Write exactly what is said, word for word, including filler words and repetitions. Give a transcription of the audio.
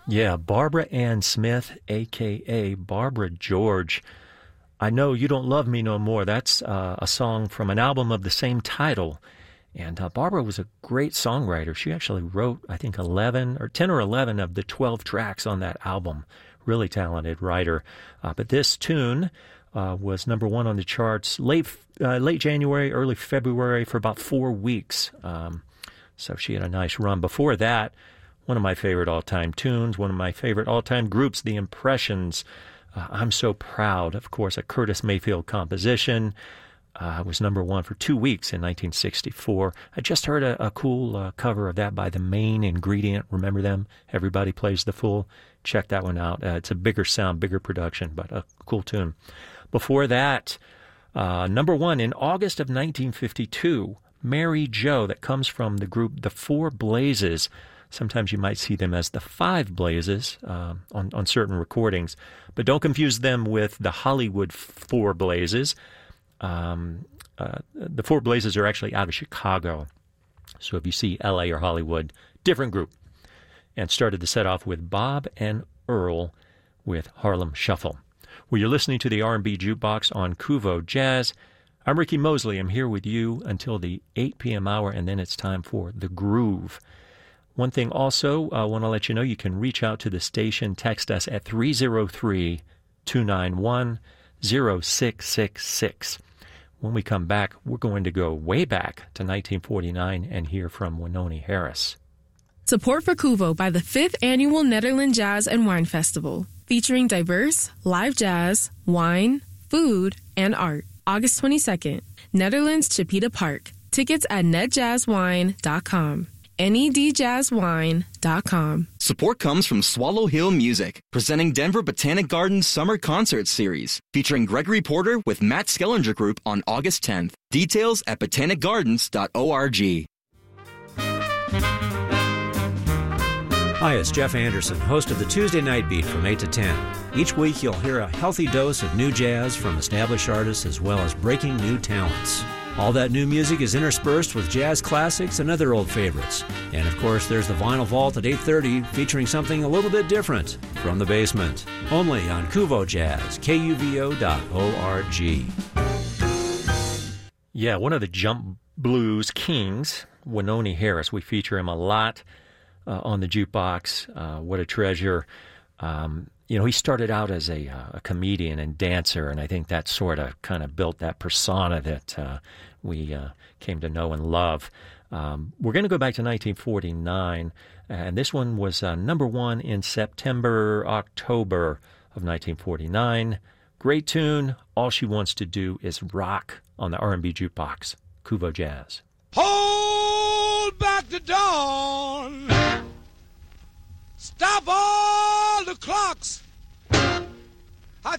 Yeah, Barbara Ann Smith, a k a. Barbara George. I Know You Don't Love Me No More. That's uh, a song from an album of the same title. And uh, Barbara was a great songwriter. She actually wrote, I think, eleven or ten or eleven of the twelve tracks on that album. Really talented writer. Uh, but this tune uh, was number one on the charts late uh, late January, early February for about four weeks. Um, so she had a nice run. Before that, one of my favorite all-time tunes, one of my favorite all-time groups, The Impressions. Uh, I'm So Proud, of course, a Curtis Mayfield composition. Uh, was number one for two weeks in nineteen sixty-four. I just heard a, a cool uh, cover of that by The Main Ingredient. Remember them? Everybody Plays the Fool. Check that one out. Uh, it's a bigger sound, bigger production, but a cool tune. Before that, uh, number one in August of nineteen fifty-two, Mary Jo, that comes from the group The Four Blazes. Sometimes you might see them as the Five Blazes uh, on, on certain recordings, but don't confuse them with the Hollywood Four Blazes. Um, uh, the Four Blazes are actually out of Chicago. So if you see L A or Hollywood, different group. And started the set off with Bob and Earl with Harlem Shuffle. Well, you're listening to the R and B Jukebox on Kuvo Jazz. I'm Ricky Mosley. I'm here with you until the eight p.m. hour, and then it's time for The Groove. One thing also, I uh, want to let you know, you can reach out to the station, text us at three oh three, two nine one, oh six six six. When we come back, we're going to go way back to nineteen forty-nine and hear from Wynonie Harris. Support for Kuvo by the fifth Annual Netherlands Jazz and Wine Festival, featuring diverse live jazz, wine, food, and art. August twenty-second, Netherlands Chipeta Park. Tickets at net jazz wine dot com. N E D jazz wine dot com. Support comes from Swallow Hill Music, presenting Denver Botanic Gardens Summer Concert Series, featuring Gregory Porter with Matt Skellinger Group on August tenth. Details at botanic gardens dot org. Hi, it's Jeff Anderson, host of the Tuesday Night Beat from eight to ten. Each week you'll hear a healthy dose of new jazz from established artists as well as breaking new talents. All that new music is interspersed with jazz classics and other old favorites. And of course, there's the Vinyl Vault at eight thirty featuring something a little bit different from the basement. Only on Kuvo Jazz, K U V O dot org. Yeah, one of the jump blues kings, Wynonie Harris. We feature him a lot uh, on the jukebox. Uh, what a treasure. Um, you know, he started out as a, uh, a comedian and dancer, and I think that sort of kind of built that persona that uh, we uh, came to know and love. Um, we're going to go back to nineteen forty-nine, and this one was uh, number one in September, October of nineteen forty-nine. Great tune. All She Wants to Do Is Rock on the R and B Jukebox. Kuvo Jazz. Hold back the dawn. Stop all the clocks.